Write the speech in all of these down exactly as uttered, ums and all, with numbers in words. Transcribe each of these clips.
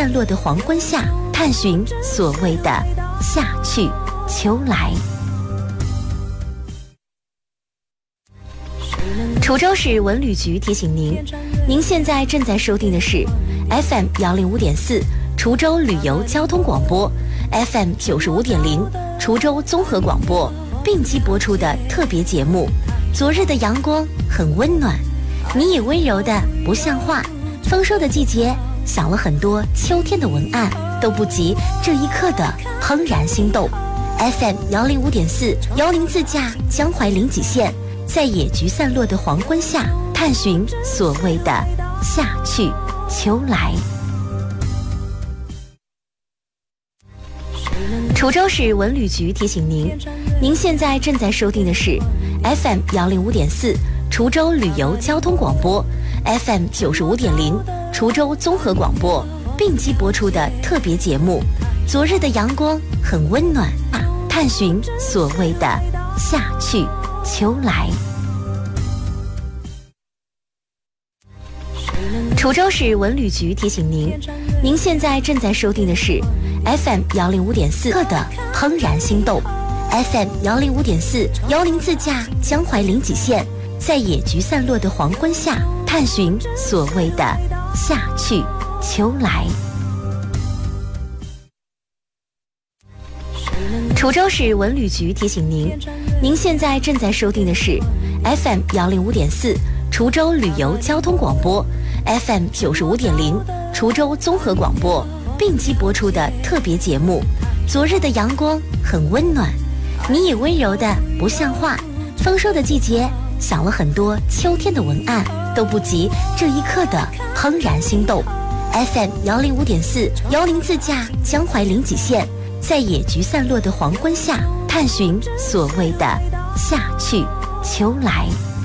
散落的黄昏下，探寻所谓的夏去秋来。滁州市文旅局提醒您，您现在正在收听的是 F M 幺零五点四滁州旅游交通广播， F M 九十五点零滁州综合广播并机播出的特别节目。昨日的阳光很温暖，你以温柔的不像话，丰收的季节想了很多秋天的文案，都不及这一刻的怦然心动。 F M 幺零五点四邀您自驾江淮临济县，在野菊散落的黄昏下，探寻所谓的夏去秋来。滁州市文旅局提醒您，您现在正在收听的是 F M 幺零五点四滁州旅游交通广播， F M 九十五点零滁州综合广播并机播出的特别节目。昨日的阳光很温暖，探寻所谓的夏去秋来。滁州市文旅局提醒您，您现在正在收听的是 F M 幺零五点四的怦然心动。 F M 幺零五点四邀您自驾江淮临济县，在野菊散落的黄昏下，探寻所谓的夏去秋来。滁州市文旅局提醒您，您现在正在收听的是 F M 幺零五点四滁州旅游交通广播， F M 九十五点零滁州综合广播并机播出的特别节目。昨日的阳光很温暖，你以温柔的不像话，丰收的季节想了很多秋天的文案，都不及这一刻的怦然心动。 F M 幺零五点四邀您自驾江淮临济县，在野菊散落的黄昏下，探寻所谓的夏去秋来。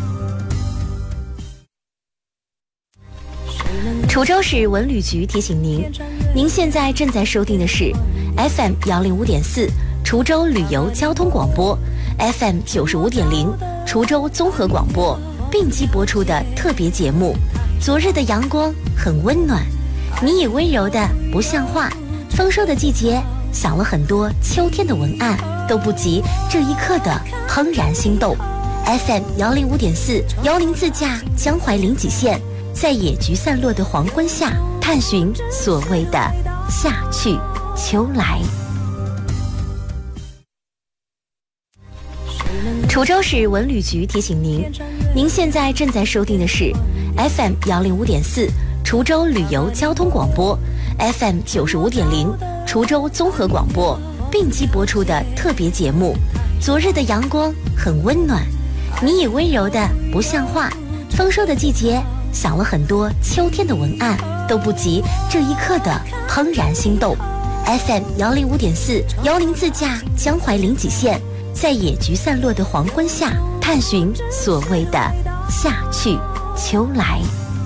滁州市文旅局提醒您，您现在正在收听的是 F M 幺零五点四滁州旅游交通广播， F M 九十五点零滁州综合广播并机播出的特别节目。昨日的阳光很温暖，你以温柔的不像话，丰收的季节想了很多秋天的文案，都不及这一刻的怦然心动。 F M 幺零五点四邀您自驾江淮临济县，在野菊散落的黄昏下，探寻所谓的夏去秋来。滁州市文旅局提醒您，您现在正在收听的是 F M 幺零五点四滁州旅游交通广播， F M 九十五点零滁州综合广播并机播出的特别节目。昨日的阳光很温暖，你以温柔的不像话，丰收的季节想了很多秋天的文案，都不及这一刻的怦然心动。 F M 幺零五点四邀您自驾江淮临济县，在野菊散落的黄昏下，探寻所谓的夏去秋来。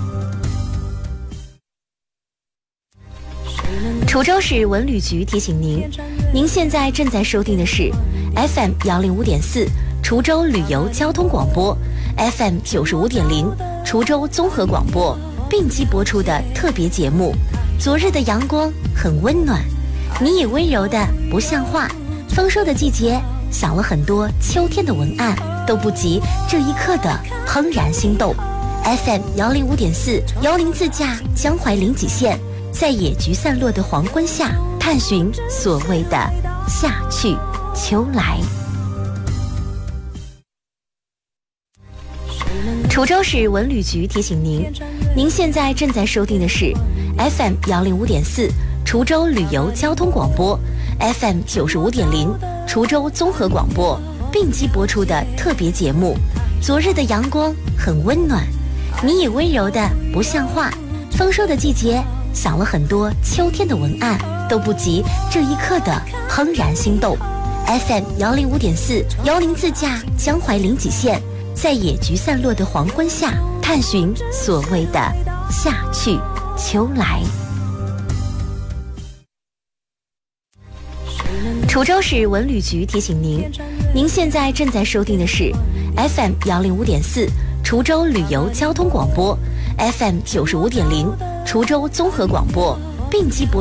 滁州市文旅局提醒您，您现在正在收听的是 F M 幺零五点四滁州旅游交通广播， F M 九十五点零滁州综合广播并机播出的特别节目。昨日的阳光很温暖，你以温柔的不像话，丰收的季节想了很多秋天的文案，都不及这一刻的怦然心动。 F M 幺零五点四邀您自驾江淮临济县，在野菊散落的黄昏下，探寻所谓的夏去秋来。滁州市文旅局提醒您，您现在正在收听的是 F M 幺零五点四滁州旅游交通广播， F M 九十五点零滁州综合广播并机播出的特别节目。昨日的阳光很温暖，你以温柔的不像话，丰收的季节想了很多秋天的文案，都不及这一刻的怦然心动。 F M 幺零五点四邀您自驾江淮临济县，在野菊散落的黄昏下，探寻所谓的夏去秋来。滁州市文旅局提醒您，您现在正在收听的是 F M 幺零五点四滁州旅游交通广播， F M 九十五点零滁州综合广播并机播